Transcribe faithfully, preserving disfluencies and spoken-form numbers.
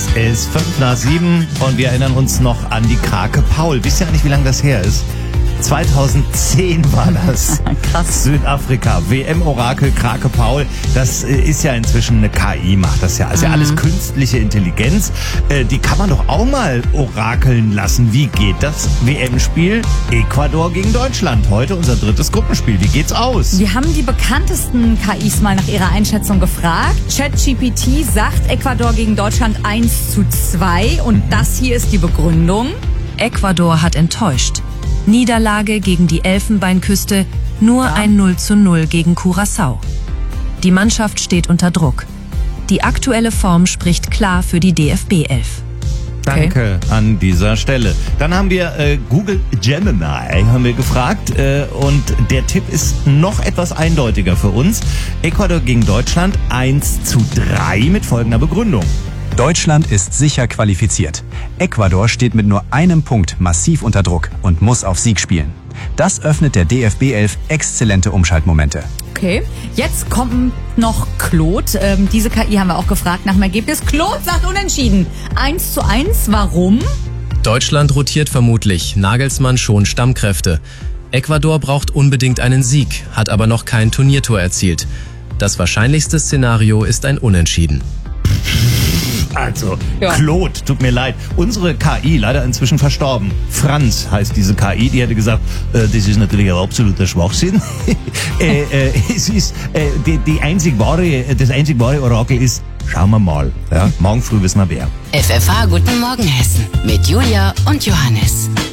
ist fünf nach sieben und wir erinnern uns noch an die Krake Paul. Wisst ihr eigentlich, wie lange das her ist? zweitausendzehn war das. Krass. Südafrika, W M-Orakel Krake Paul. Das ist ja inzwischen eine K I, macht das ja. Also ja alles künstliche Intelligenz. Die kann man doch auch mal orakeln lassen. Wie geht das W M-Spiel? Ecuador gegen Deutschland. Heute unser drittes Gruppenspiel. Wie geht's aus? Wir haben die bekanntesten K Is mal nach ihrer Einschätzung gefragt. ChatGPT sagt Ecuador gegen Deutschland eins zu zwei. Und das hier ist die Begründung. Ecuador hat enttäuscht. Niederlage gegen die Elfenbeinküste, nur ja. ein null zu null gegen Curaçao. Die Mannschaft steht unter Druck. Die aktuelle Form spricht klar für die D F B elf. Danke okay. an dieser Stelle. Dann haben wir äh, Google Gemini haben wir gefragt äh, und der Tipp ist noch etwas eindeutiger für uns. Ecuador gegen Deutschland eins zu drei mit folgender Begründung. Deutschland ist sicher qualifiziert. Ecuador steht mit nur einem Punkt massiv unter Druck und muss auf Sieg spielen. Das öffnet der D F B elf exzellente Umschaltmomente. Okay, jetzt kommt noch Claude. Ähm, diese K I haben wir auch gefragt nach dem Ergebnis. Claude sagt unentschieden. eins zu eins, warum? Deutschland rotiert vermutlich. Nagelsmann schont Stammkräfte. Ecuador braucht unbedingt einen Sieg, hat aber noch kein Turniertor erzielt. Das wahrscheinlichste Szenario ist ein Unentschieden. Also, ja. Claude, tut mir leid. Unsere K I, leider inzwischen verstorben. Franz heißt diese K I, die hätte gesagt, äh, das ist natürlich ein absoluter Schwachsinn. äh, äh, es ist, äh, die, die einzig wahre, das einzig wahre Orakel ist, schauen wir mal. Ja? Morgen früh wissen wir wer. F F H Guten Morgen Hessen mit Julia und Johannes.